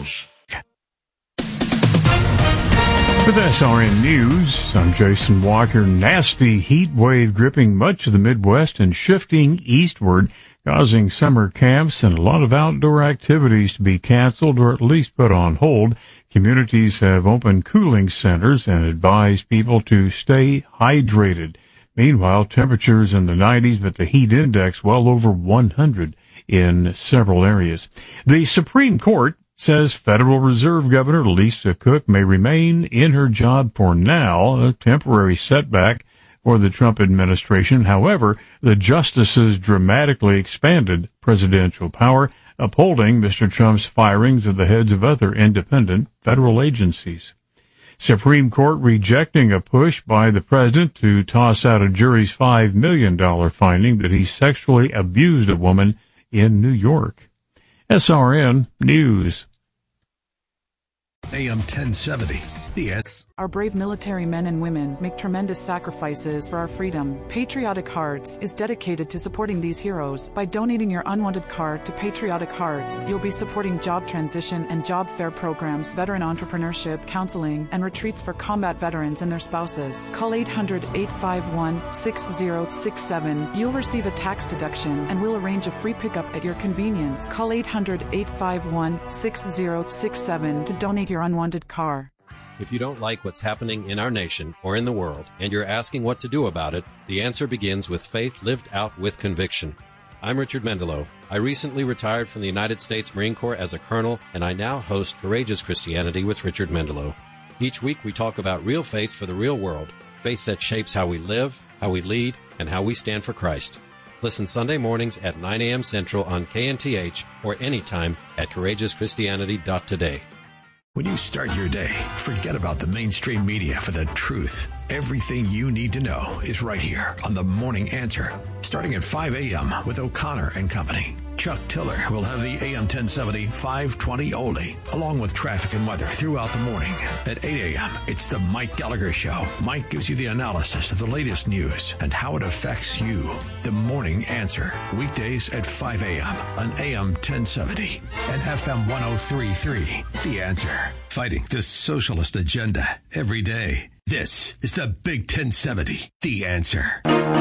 News. With SRN News, I'm Jason Walker. Nasty heat wave gripping much of the Midwest and shifting eastward, causing summer camps and a lot of outdoor activities to be canceled or at least put on hold. Communities have opened cooling centers and advised people to stay hydrated. Meanwhile, temperatures in the 90s, but the heat index well over 100 in several areas. The Supreme Court says Federal Reserve Governor Lisa Cook may remain in her job for now, a temporary setback for the Trump administration. However, the justices dramatically expanded presidential power, upholding Mr. Trump's firings of the heads of other independent federal agencies. Supreme Court rejecting a push by the president to toss out a jury's $5 million finding that he sexually abused a woman in New York. SRN News. AM 1070. The X. Our brave military men and women make tremendous sacrifices for our freedom. Patriotic Hearts is dedicated to supporting these heroes. By donating your unwanted card to Patriotic Hearts, you'll be supporting job transition and job fair programs, veteran entrepreneurship, counseling, and retreats for combat veterans and their spouses. Call 800-851-6067. You'll receive a tax deduction and we'll arrange a free pickup at your convenience. Call 800-851-6067 to donate your unwanted car. If you don't like what's happening in our nation or in the world, and you're asking what to do about it, the answer begins with faith lived out with conviction. I'm Richard Mendelow. I recently retired from the United States Marine Corps as a colonel, and I now host Courageous Christianity with Richard Mendelow. Each week we talk about real faith for the real world, faith that shapes how we live, how we lead, and how we stand for Christ. Listen Sunday mornings at 9 a.m. Central on KNTH or anytime at CourageousChristianity.today. When you start your day, forget about the mainstream media for the truth. Everything you need to know is right here on The Morning Answer, starting at 5 a.m. with O'Connor and Company. Chuck Tiller will have the AM 1070 520 oldie, along with traffic and weather throughout the morning. At 8 a.m., it's the Mike Gallagher Show. Mike gives you the analysis of the latest news and how it affects you. The Morning Answer, weekdays at 5 a.m. on AM 1070 and FM 103.3. The Answer, fighting the socialist agenda every day. This is the Big 1070, The Answer.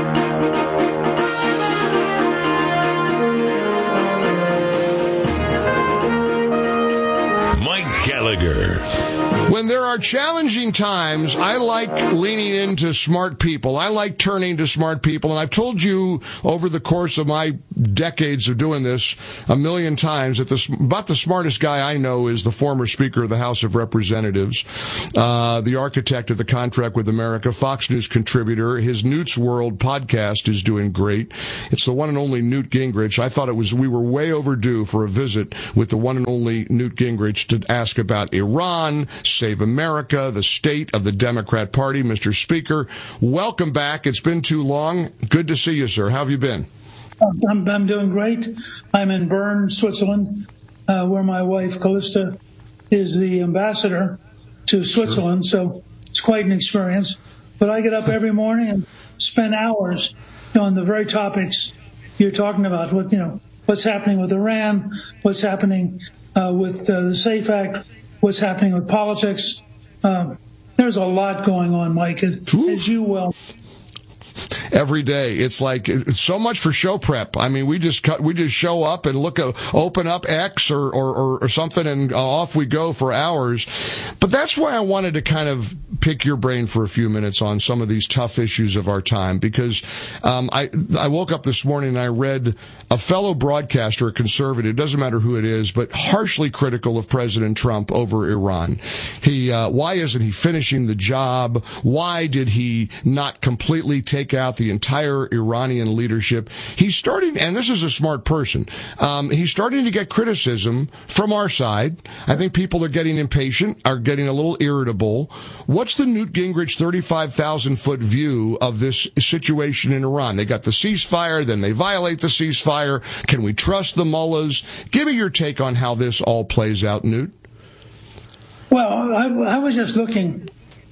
Mike Gallagher. When there are challenging times, I like leaning into smart people. I like turning to smart people. And I've told you over the course of my decades of doing this a million times that about the smartest guy I know is the former Speaker of the House of Representatives, the architect of the contract with America, Fox News contributor. His Newt's World podcast is doing great. It's the one and only Newt Gingrich. I thought we were way overdue for a visit with the one and only Newt Gingrich to ask about Iran, Save America, the state of the Democrat Party. Mr. Speaker, welcome back. It's been too long. Good to see you, sir. How have you been? I'm doing great. I'm in Bern, Switzerland, where my wife, Callista, is the ambassador to Switzerland. Sure. So it's quite an experience. But I get up every morning and spend hours on the very topics you're talking about. What's happening with Iran, what's happening with the SAFE Act, what's happening with politics. There's a lot going on, Mike, as you well. Every day. It's like, it's so much for show prep. I mean, we just show up and open up X or something and off we go for hours. But that's why I wanted to kind of pick your brain for a few minutes on some of these tough issues of our time, because I woke up this morning and I read a fellow broadcaster, a conservative, doesn't matter who it is, but harshly critical of President Trump over Iran. Why isn't he finishing the job? Why did he not completely take out the entire Iranian leadership? He's starting, and this is a smart person, he's starting to get criticism from our side. I think people are getting impatient, are getting a little irritable. What's the Newt Gingrich 35,000-foot view of this situation in Iran? They got the ceasefire, then they violate the ceasefire. Can we trust the mullahs? Give me your take on how this all plays out, Newt. Well, I was just looking.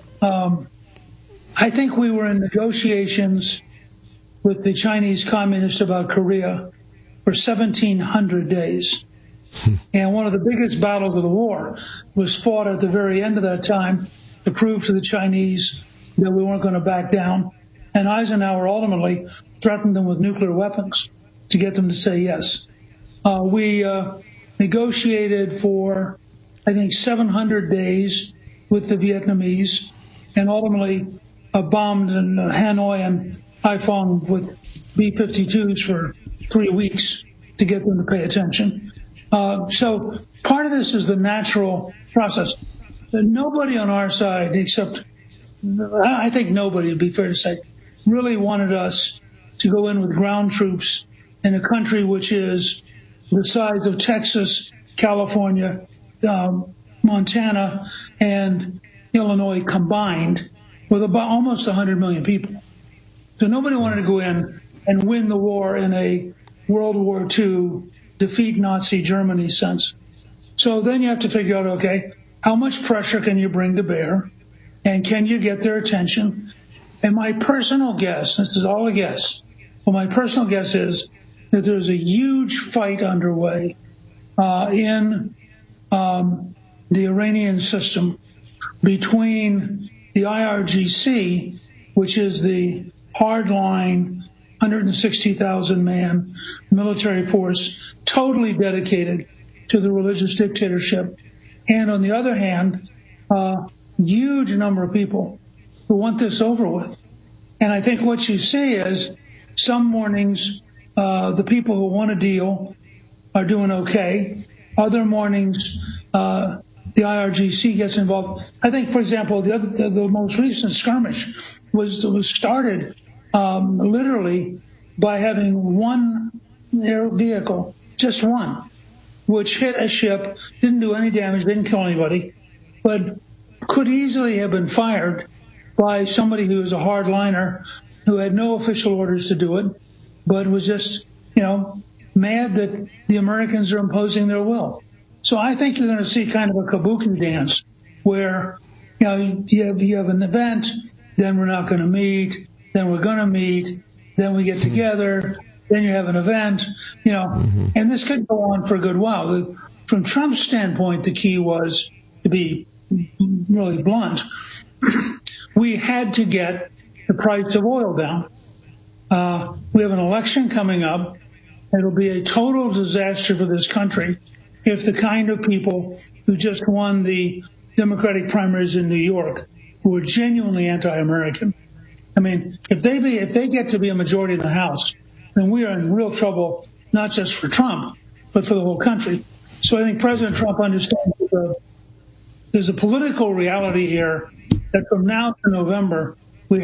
I think we were in negotiations with the Chinese Communists about Korea for 1,700 days. And one of the biggest battles of the war was fought at the very end of that time to prove to the Chinese that we weren't going to back down. And Eisenhower ultimately threatened them with nuclear weapons to get them to say yes. We negotiated for, I think, 700 days with the Vietnamese, and ultimately bombed in Hanoi and Haiphong with B-52s for 3 weeks to get them to pay attention. So part of this is the natural process. Nobody on our side, except I think nobody, it'd be fair to say, really wanted us to go in with ground troops in a country which is the size of Texas, California, Montana, and Illinois combined, with about almost 100 million people. So nobody wanted to go in and win the war in a World War II defeat Nazi Germany sense. So then you have to figure out, okay, how much pressure can you bring to bear, and can you get their attention? And my personal guess, this is all a guess, but my personal guess is that there's a huge fight underway in the Iranian system between the IRGC, which is the hardline 160,000-man military force totally dedicated to the religious dictatorship, and on the other hand, a huge number of people who want this over with. And I think what you see is some mornings the people who want a deal are doing okay. Other mornings the IRGC gets involved. I think, for example, the most recent skirmish was started literally by having one air vehicle, just one, which hit a ship, didn't do any damage, didn't kill anybody, but could easily have been fired by somebody who was a hardliner who had no official orders to do it, but was just, mad that the Americans are imposing their will. So I think you're going to see kind of a kabuki dance where, you have an event, then we're not going to meet, then we're going to meet, then we get together, then you have an event, and this could go on for a good while. From Trump's standpoint, the key was, to be really blunt, we had to get the price of oil down. We have an election coming up. It'll be a total disaster for this country if the kind of people who just won the Democratic primaries in New York, who are genuinely anti-American, if they get to be a majority in the House, then we are in real trouble, not just for Trump, but for the whole country. So I think President Trump understands that there's a political reality here that from now to November,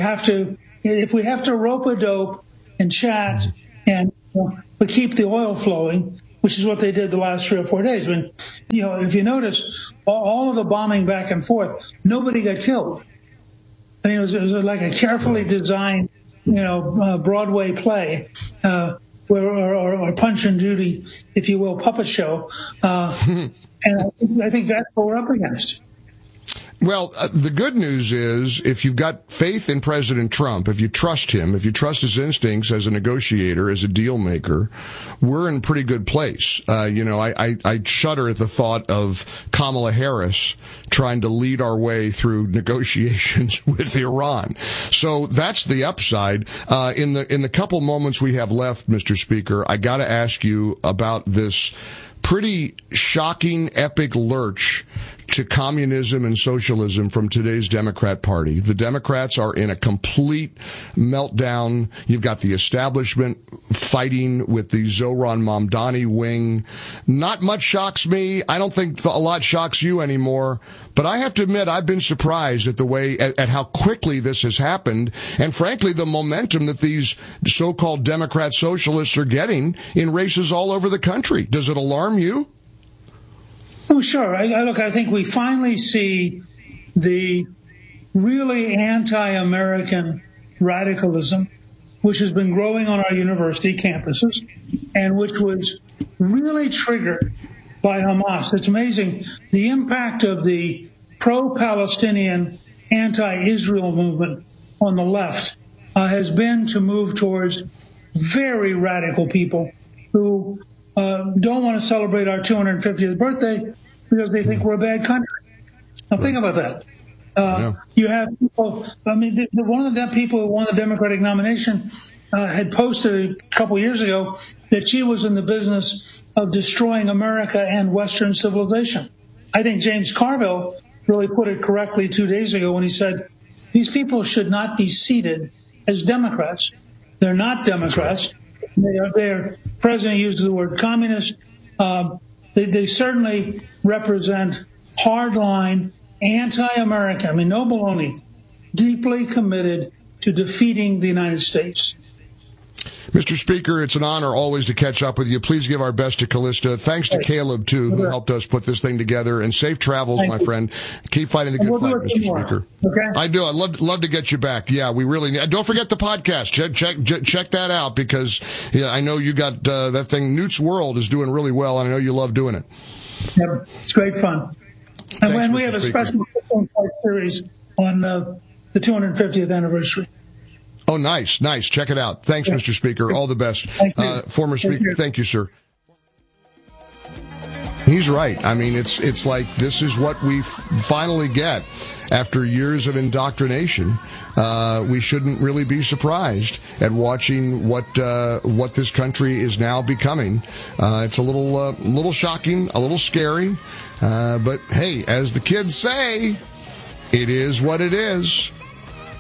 if we have to rope a dope and chat but keep the oil flowing, which is what they did the last 3 or 4 days. If you notice, all of the bombing back and forth, nobody got killed. It was like a carefully designed, Broadway play, or Punch and Judy, if you will, puppet show. And I think that's what we're up against. Well, the good news is if you've got faith in President Trump, if you trust him, if you trust his instincts as a negotiator, as a deal maker, we're in a pretty good place. I shudder at the thought of Kamala Harris trying to lead our way through negotiations with Iran. So that's the upside. In the couple moments we have left, Mr. Speaker, I got to ask you about this pretty shocking, epic lurch to communism and socialism from today's Democrat Party. The Democrats are in a complete meltdown. You've got the establishment fighting with the Zohran Mamdani wing. Not much shocks me. I don't think a lot shocks you anymore. But I have to admit, I've been surprised at the way, at how quickly this has happened, and frankly, the momentum that these so-called Democrat socialists are getting in races all over the country. Does it alarm you? Oh, sure. I think we finally see the really anti-American radicalism, which has been growing on our university campuses, and which was really triggered by Hamas. It's amazing the impact of the pro-Palestinian, anti-Israel movement on the left has been to move towards very radical people who don't want to celebrate our 250th birthday because they think we're a bad country. Now think about that. You have people, one of the people who won the Democratic nomination had posted a couple years ago that she was in the business of destroying America and Western civilization. I think James Carville really put it correctly 2 days ago when he said, these people should not be seated as Democrats. They're not Democrats. Their president used the word communist. They certainly represent hardline, anti-American, no baloney, deeply committed to defeating the United States. Mr. Speaker, it's an honor always to catch up with you. Please give our best to Callista. Thanks to Caleb, too, who helped us put this thing together. And safe travels, my friend. Keep fighting the good fight, Mr. Speaker. Okay. I do. I'd love to get you back. Yeah, we really need. Don't forget the podcast. Check that out because I know you got that thing. Newt's World is doing really well, and I know you love doing it. Yep, it's great fun. And when we have a special series on the 250th anniversary. Oh, nice. Check it out. Thanks, Mr. Speaker. All the best. Former Speaker, thank you, sir. He's right. It's like this is what we finally get after years of indoctrination. We shouldn't really be surprised at watching what this country is now becoming. It's a little shocking, a little scary. But hey, as the kids say, it is what it is.